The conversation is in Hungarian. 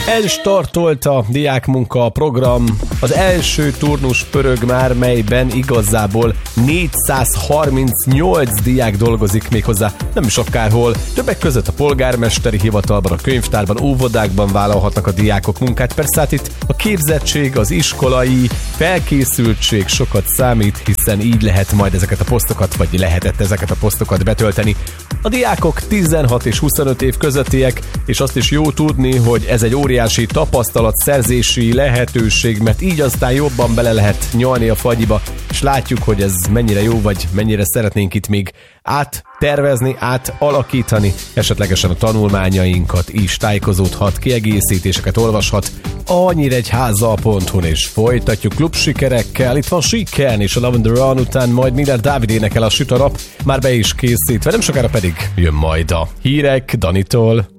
Elstartolt a diákmunka program, az első turnus pörög már, melyben igazából 438 diák dolgozik, méghozzá nem is akárhol. Többek között a polgármesteri hivatalban, a könyvtárban, óvodákban vállalhatnak a diákok munkát. Persze hát itt a képzettség, az iskolai felkészültség sokat számít, hiszen így lehet majd ezeket a posztokat, vagy lehetett ezeket a posztokat betölteni. A diákok 16 és 25 év közöttiek, és azt is jó tudni, hogy ez egy óriási tapasztalatszerzési lehetőség, mert így aztán jobban bele lehet nyalni a fagyiba, és látjuk, hogy ez mennyire jó, vagy mennyire szeretnénk itt még áttervezni, átalakítani, esetlegesen a tanulmányainkat is, tájékozódhat, kiegészítéseket olvashat a nyíregyháza.hu-n, és folytatjuk klubsikerekkel. Itt van Siken és a Love on the Run után majd Miller Dávid énekel a Süt a nap, már be is készítve, nem sokára pedig jön majd a hírek Danitól.